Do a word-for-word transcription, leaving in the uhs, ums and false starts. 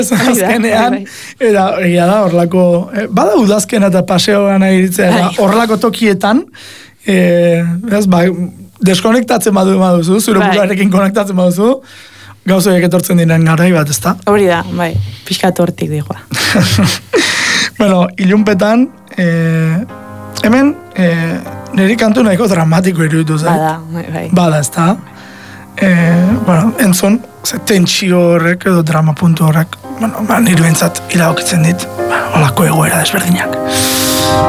azkenean, eta egia da, horlako, eh, bada udazkena eta paseo gana iritzea, horlako tokietan, eh, ez, ba, deskonektatzen badu baduzu, zure buruarekin konektatzen baduzu, gauzoiek etortzen diren garai bat, ezta? Hori da, bai, pixkat hortik digoa. Bueno, ilunpetan, eh, hemen, eh, niri kantu nahiko dramatiko iruditu zait. Bada, bai. Bada, ezta? Eh, bueno, entzun, ze tentsio horrek edo drama puntu horrek, bueno, ba, nire bentsat iradokitzen dit, ba, olako egoera desberdinak.